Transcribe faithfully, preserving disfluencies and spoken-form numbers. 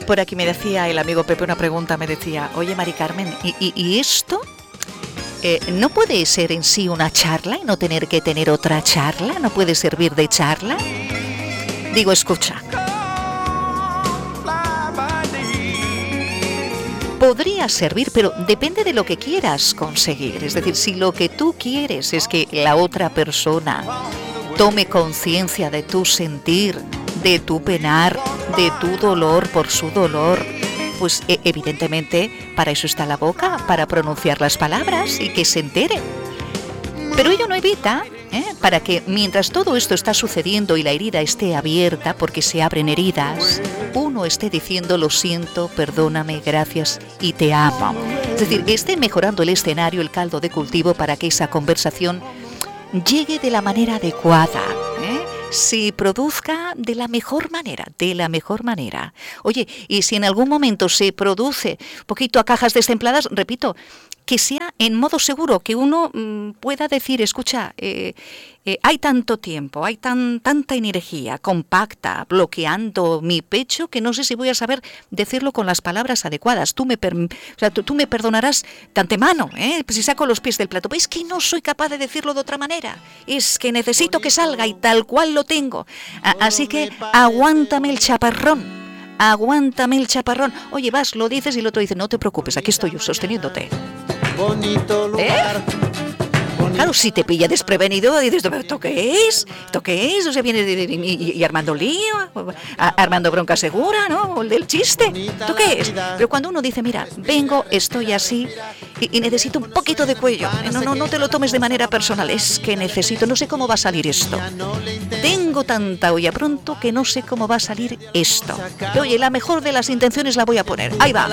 Por aquí me decía el amigo Pepe una pregunta, me decía, oye Mari Carmen, ¿y, y, y esto eh, no puede ser en sí una charla y no tener que tener otra charla? ¿No puede servir de charla? Digo, escucha. Podría servir, pero depende de lo que quieras conseguir. Es decir, si lo que tú quieres es que la otra persona tome conciencia de tu sentir, de tu penar, de tu dolor por su dolor, pues e- evidentemente para eso está la boca, para pronunciar las palabras y que se entere. Pero ello no evita, ¿eh? para que mientras todo esto está sucediendo y la herida esté abierta, porque se abren heridas, uno esté diciendo lo siento, perdóname, gracias y te amo. Es decir, esté mejorando el escenario, el caldo de cultivo para que esa conversación llegue de la manera adecuada, ¿eh? se produzca de la mejor manera, de la mejor manera. Oye, y si en algún momento se produce un poquito a cajas destempladas, repito, que sea en modo seguro, que uno mmm, pueda decir, escucha, eh, eh, hay tanto tiempo, hay tan, tanta energía compacta bloqueando mi pecho que no sé si voy a saber decirlo con las palabras adecuadas. Tú me, per, o sea, tú, tú me perdonarás de antemano, ¿eh? si saco los pies del plato. Es que no soy capaz de decirlo de otra manera. Es que necesito que salga y tal cual lo tengo. A, así que aguántame el chaparrón. Aguántame el chaparrón. Oye, vas, lo dices y el otro dice, no te preocupes, aquí estoy yo sosteniéndote. Bonito lugar. ¿Eh? Claro, si te pilla desprevenido, dices, ¿esto qué es? ¿Esto qué es? O sea, viene de, de, de, y, y armando lío, a, armando bronca segura, ¿no? El del chiste. ¿Esto qué es? Pero cuando uno dice, mira, vengo, estoy así y, y necesito un poquito de cuello. No, no, no te lo tomes de manera personal. Es que necesito, no sé cómo va a salir esto. Tengo tanta olla pronto que no sé cómo va a salir esto. Pero, oye, la mejor de las intenciones la voy a poner. Ahí va.